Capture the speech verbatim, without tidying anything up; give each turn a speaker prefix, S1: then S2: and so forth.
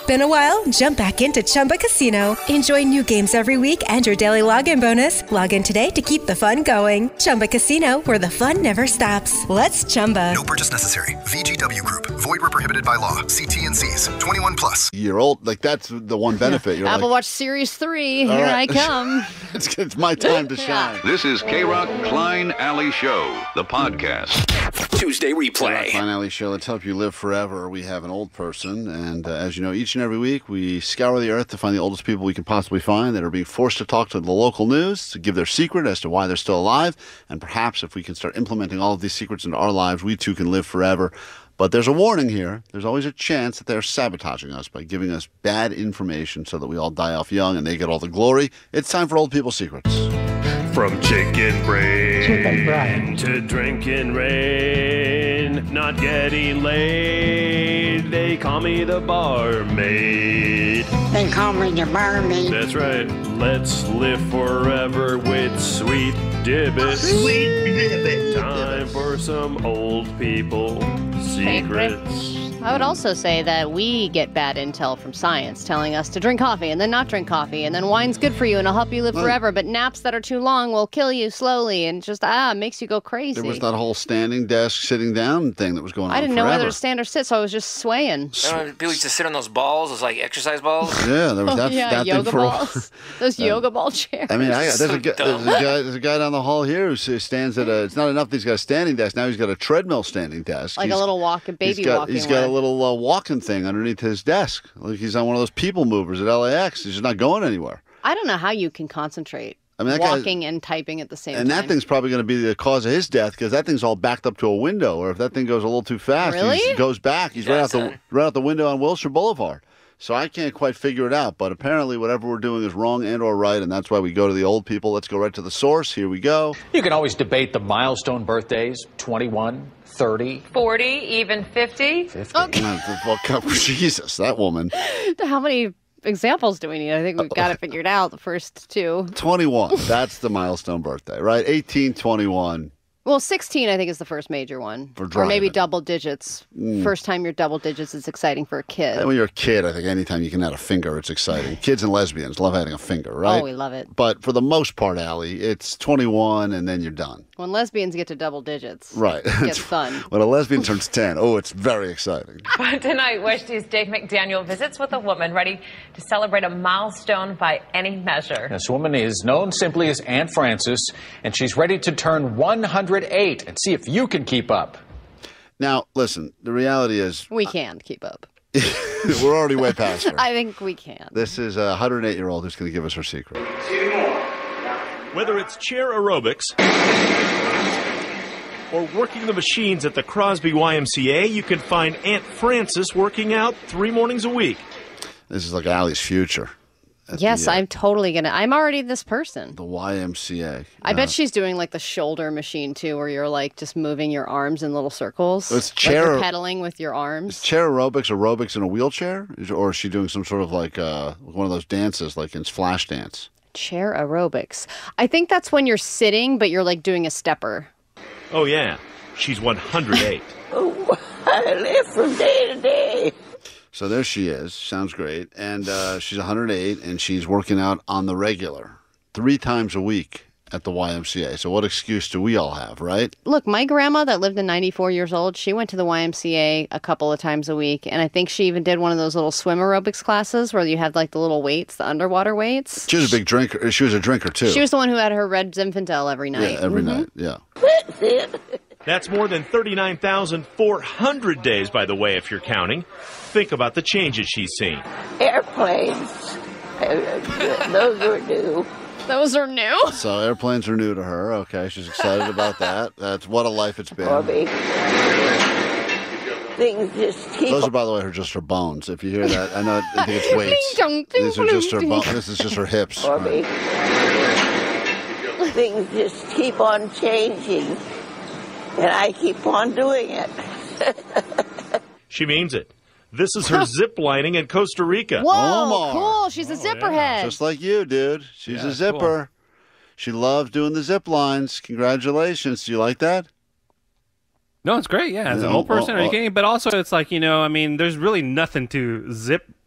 S1: Been a while? Jump back into Chumba Casino. Enjoy new games every week and your daily login bonus. Log in today to keep the fun going. Chumba Casino, where the fun never stops. Let's Chumba.
S2: No purchase necessary. V G W Group. Void where prohibited by law. See T N C's. twenty-one plus.
S3: Year old. Like, that's the one benefit. You're
S4: Apple
S3: like,
S4: Watch Series three. Here
S3: right.
S4: I come.
S3: it's, it's my time to shine.
S5: This is K-Rock Klein Alley Show, the podcast.
S6: Tuesday replay.
S3: Klein Alley Show. Let's help you live forever. We have an old person, and uh, as you know, each and every week we scour the earth to find the oldest people we can possibly find that are being forced to talk to the local news to give their secret as to why they're still alive. And perhaps if we can start implementing all of these secrets into our lives, we too can live forever. But there's a warning here. There's always a chance that they're sabotaging us by giving us bad information so that we all die off young and they get all the glory. It's time for Old People Secrets.
S7: From chicken brain,
S8: Chicken brain.
S7: to drinking rain, not getting laid, they call me the barmaid.
S8: They call me the barmaid.
S7: That's right. Let's live forever with Sweet Dibbit.
S8: Sweet Dibbit.
S7: Time for some old people secrets.
S4: I would also say that we get bad intel from science telling us to drink coffee and then not drink coffee, and then wine's good for you and it'll help you live forever, but naps that are too long will kill you slowly and just, ah, makes you go crazy.
S3: There was that whole standing desk, sitting down thing that was going on
S4: I didn't
S3: forever.
S4: know whether to stand or sit, so I was just swaying.
S6: Uh, people used to sit on those balls, those like exercise balls.
S3: Yeah, there was
S4: Oh,
S3: that,
S4: yeah,
S3: that
S4: yoga
S3: thing for a while.
S4: balls. Those yoga ball chairs.
S3: I mean, I, there's,
S6: So
S3: a, guy- there's, a
S6: dumb.
S3: guy, there's a guy down the hall here who s- stands at a. It's not enough that he's got a standing desk. Now he's got a treadmill standing desk.
S4: Like
S3: He's-
S4: a little walk, a baby
S3: he's got,
S4: walking
S3: He's got a
S4: one.
S3: little uh, walking thing underneath his desk. Like he's on one of those people movers at L A X. He's just not going anywhere.
S4: I don't know how you can concentrate
S3: I mean, that guy-
S4: walking and typing at the same
S3: And
S4: time.
S3: that thing's probably going to be the cause of his death because that thing's all backed up to a window. Or if that thing goes a little too fast,
S4: Really?
S3: he goes back. He's right out the
S6: Johnson.
S3: right out the window on Wilshire Boulevard. So I can't quite figure it out. But apparently, whatever we're doing is wrong and or right, and that's why we go to the old people. Let's go right to the source. Here we go.
S9: You can always debate the milestone birthdays, twenty-one, thirty,
S10: forty, even fifty.
S9: fifty.
S3: Well, Jesus, that woman.
S4: How many examples do we need? I think we've got it figured out, the first two.
S3: twenty-one. That's the milestone birthday, right? eighteen, twenty-one.
S4: Well, sixteen, I think, is the first major one.
S3: For
S4: or maybe
S3: driving.
S4: double digits. First time you're double digits is exciting for a kid.
S3: And when you're a kid, I think anytime you can add a finger, it's exciting. Kids and lesbians love adding a finger, right?
S4: Oh, we love it.
S3: But for the most part, Allie, it's twenty-one and then you're done.
S4: When lesbians get to double digits,
S3: Right.
S4: it gets fun.
S3: When a lesbian turns ten, oh, it's very exciting.
S10: But tonight, Weshti's Dave McDaniel visits with a woman ready to celebrate a milestone by any measure.
S9: This woman is known simply as Aunt Frances, and she's ready to turn one hundred eight and see if you can keep up.
S3: Now, listen, the reality is
S4: We can keep up.
S3: we're already way past her.
S4: I think we can.
S3: This is a one hundred eight-year-old who's going to give us her secret.
S7: Whether it's chair aerobics or working the machines at the Crosby Y M C A, you can find Aunt Frances working out three mornings a week.
S3: This is like Allie's future. at
S4: Yes,
S3: the, uh,
S4: I'm totally going to. I'm already this person.
S3: The Y M C A.
S4: I bet she's doing like the shoulder machine too, where you're like just moving your arms in little circles.
S3: It's
S4: like
S3: chair-
S4: you're pedaling with your arms.
S3: Chair aerobics, aerobics in a wheelchair? Is- Or is she doing some sort of like uh, one of those dances like in Flash Dance?
S4: Chair aerobics. I think that's when you're sitting, but you're like doing a stepper.
S7: Oh, yeah. She's one hundred eight.
S8: Oh, I live from day to day.
S3: So there she is. Sounds great. And uh, she's one hundred eight, and she's working out on the regular three times a week at the Y M C A. So what excuse do we all have, right?
S4: Look, my grandma that lived to ninety-four years old, she went to the Y M C A a couple of times a week. And I think she even did one of those little swim aerobics classes where you had like the little weights, the underwater weights.
S3: She was a big drinker. She was a drinker, too.
S4: She was the one who had her red Zinfandel every night.
S3: Yeah, every
S4: Mhm.
S3: night. Yeah.
S8: That's it.
S7: That's more than thirty-nine thousand four hundred days, by the way, if you're counting. Think about the changes she's seen.
S8: Airplanes. Uh, Those are new.
S4: Those are new.
S3: So airplanes are new to her. Okay, she's excited about that. That's what a life it's been.
S8: Bobby. Things just keep
S3: Those are, by the way, her just her bones. If you hear that, I know I think it's weights.
S4: Ding, ding,
S3: These are just her
S4: ding.
S3: bones. This is just her hips.
S8: Bobby. Things just keep on changing. And I keep on doing it.
S7: She means it. This is her zip lining in Costa Rica.
S4: Whoa,
S3: Omar.
S4: cool. She's a zipper head.
S3: Just like you, dude. She's
S7: Yeah,
S3: a zipper. She loves doing the zip lines. Congratulations. Do you like that?
S11: No, it's great. Yeah, as an
S3: Yeah,
S11: old person,
S3: oh,
S11: are you
S3: oh.
S11: kidding? But also, it's like, you know, I mean, there's really nothing to zip